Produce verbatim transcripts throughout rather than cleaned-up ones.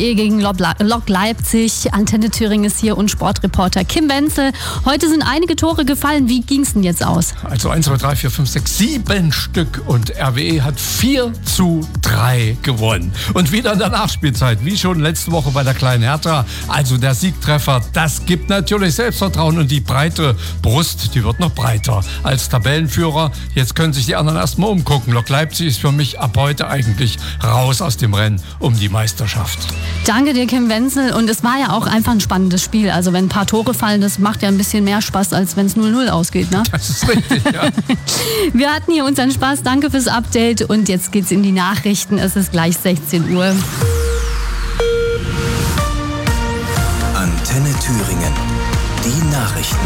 gegen Lok Leipzig. Antenne Thüringen ist hier und Sportreporter Kim Wenzel. Heute sind einige Tore gefallen. Wie ging es denn jetzt aus? Also eins, zwei, drei, vier, fünf, sechs, sieben Stück und R W E hat vier zu drei gewonnen. Und wieder in der Nachspielzeit, wie schon letzte Woche bei der kleinen Hertha. Also der Siegtreffer, das gibt natürlich Selbstvertrauen und die breite Brust, die wird noch breiter als Tabellenführer. Jetzt können sich die anderen erstmal umgucken. Lok Leipzig ist für mich ab heute eigentlich raus aus dem Rennen um die Meisterschaft. Danke dir, Kim Wenzel. Und es war ja auch einfach ein spannendes Spiel. Also wenn ein paar Tore fallen, das macht ja ein bisschen mehr Spaß, als wenn es null null ausgeht, ne? Das ist richtig, ja. Wir hatten hier unseren Spaß. Danke fürs Update. Und jetzt geht's in die Nachrichten. Es ist gleich sechzehn Uhr. Antenne Thüringen. Die Nachrichten.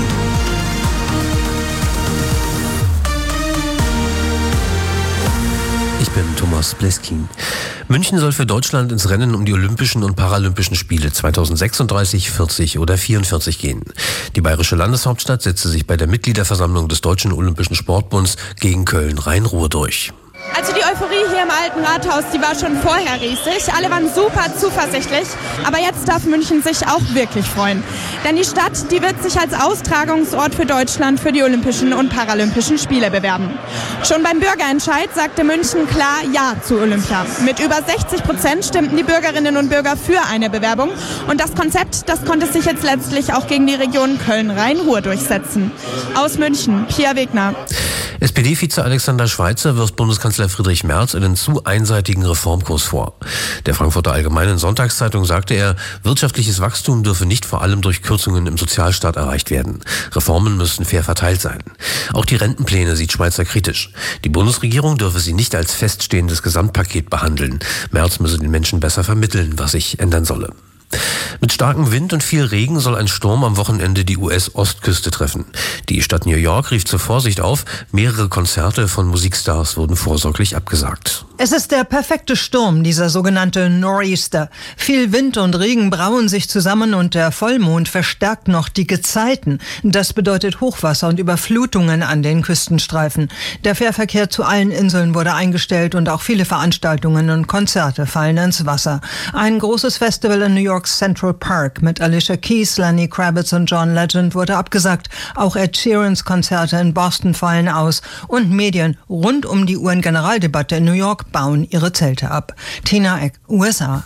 Ich bin Thomas Bleskin. München soll für Deutschland ins Rennen um die Olympischen und Paralympischen Spiele zweitausendsechsunddreißig, vierzig oder vierundvierzig gehen. Die bayerische Landeshauptstadt setzte sich bei der Mitgliederversammlung des Deutschen Olympischen Sportbunds gegen Köln-Rhein-Ruhr durch. Also die Euphorie hier im Alten Rathaus, die war schon vorher riesig. Alle waren super zuversichtlich. Aber jetzt darf München sich auch wirklich freuen. Denn die Stadt, die wird sich als Austragungsort für Deutschland für die Olympischen und Paralympischen Spiele bewerben. Schon beim Bürgerentscheid sagte München klar Ja zu Olympia. Mit über sechzig Prozent stimmten die Bürgerinnen und Bürger für eine Bewerbung. Und das Konzept, das konnte sich jetzt letztlich auch gegen die Region Köln-Rhein-Ruhr durchsetzen. Aus München, Pia Wegner. S P D-Vize Alexander Schweitzer wirft Bundeskanzler Friedrich Merz einen zu einseitigen Reformkurs vor. Der Frankfurter Allgemeinen Sonntagszeitung sagte er, wirtschaftliches Wachstum dürfe nicht vor allem durch Kürzungen im Sozialstaat erreicht werden. Reformen müssten fair verteilt sein. Auch die Rentenpläne sieht Schweitzer kritisch. Die Bundesregierung dürfe sie nicht als feststehendes Gesamtpaket behandeln. Merz müsse den Menschen besser vermitteln, was sich ändern solle. Mit starkem Wind und viel Regen soll ein Sturm am Wochenende die U S-Ostküste treffen. Die Stadt New York rief zur Vorsicht auf. Mehrere Konzerte von Musikstars wurden vorsorglich abgesagt. Es ist der perfekte Sturm, dieser sogenannte Nor'easter. Viel Wind und Regen brauen sich zusammen und der Vollmond verstärkt noch die Gezeiten. Das bedeutet Hochwasser und Überflutungen an den Küstenstreifen. Der Fährverkehr zu allen Inseln wurde eingestellt und auch viele Veranstaltungen und Konzerte fallen ins Wasser. Ein großes Festival in New York Central Park mit Alicia Keys, Lenny Kravitz und John Legend wurde abgesagt. Auch Ed Sheerans Konzerte in Boston fallen aus. Und Medien rund um die U N-Generaldebatte in New York bauen ihre Zelte ab. Tina Eck, U S A.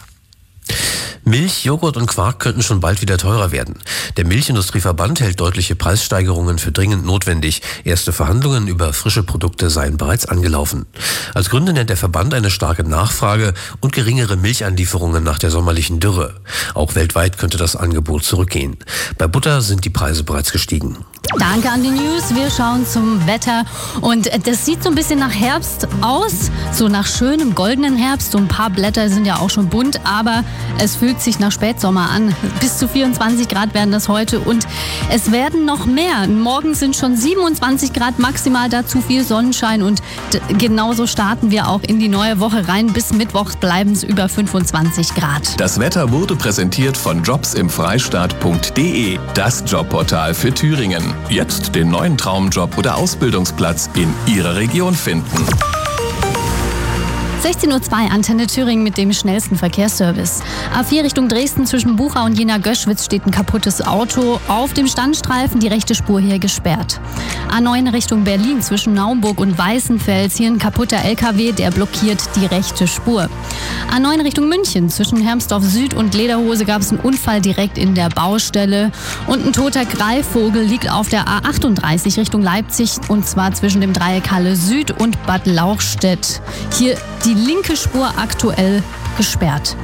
Milch, Joghurt und Quark könnten schon bald wieder teurer werden. Der Milchindustrieverband hält deutliche Preissteigerungen für dringend notwendig. Erste Verhandlungen über frische Produkte seien bereits angelaufen. Als Gründe nennt der Verband eine starke Nachfrage und geringere Milchanlieferungen nach der sommerlichen Dürre. Auch weltweit könnte das Angebot zurückgehen. Bei Butter sind die Preise bereits gestiegen. Danke an die News. Wir schauen zum Wetter. Und das sieht so ein bisschen nach Herbst aus. So nach schönem goldenen Herbst. So ein paar Blätter sind ja auch schon bunt. Aber es fühlt sich nach Spätsommer an. Bis zu vierundzwanzig Grad werden das heute. Und es werden noch mehr. Morgen sind schon siebenundzwanzig Grad maximal. Dazu viel Sonnenschein. Und d- genauso starten wir auch in die neue Woche rein. Bis Mittwoch bleiben es über fünfundzwanzig Grad. Das Wetter wurde präsentiert von jobsimfreistaat punkt de. Das Jobportal für Thüringen. Jetzt den neuen Traumjob oder Ausbildungsplatz in Ihrer Region finden. sechzehn Uhr zwei, Antenne Thüringen mit dem schnellsten Verkehrsservice. A vier Richtung Dresden zwischen Bucha und Jena-Göschwitz steht ein kaputtes Auto. Auf dem Standstreifen die rechte Spur hier gesperrt. A neun Richtung Berlin zwischen Naumburg und Weißenfels. Hier ein kaputter L K W, der blockiert die rechte Spur. A neun Richtung München zwischen Hermsdorf Süd und Lederhose gab es einen Unfall direkt in der Baustelle. Und ein toter Greifvogel liegt auf der A achtunddreißig Richtung Leipzig und zwar zwischen dem Dreieck Halle Süd und Bad Lauchstädt. Hier die linke Spur aktuell gesperrt.